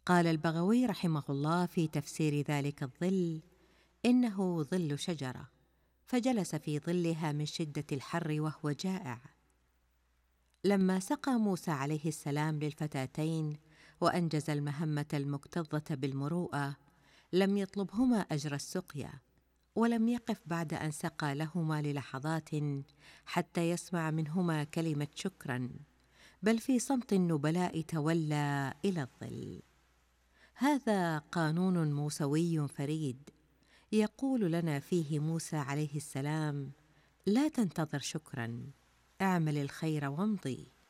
قال البغوي رحمه الله في تفسير ذلك الظل: إنه ظل شجرة، فجلس في ظلها من شدة الحر وهو جائع. لما سقى موسى عليه السلام للفتاتين وأنجز المهمة المكتظة بالمروءة، لم يطلبهما أجر السقيا، ولم يقف بعد أن سقى لهما للحظات حتى يسمع منهما كلمة شكرا، بل في صمت النبلاء تولى إلى الظل. هذا قانون موسوي فريد، يقول لنا فيه موسى عليه السلام: لا تنتظر شكرا، اعمل الخير وامضي.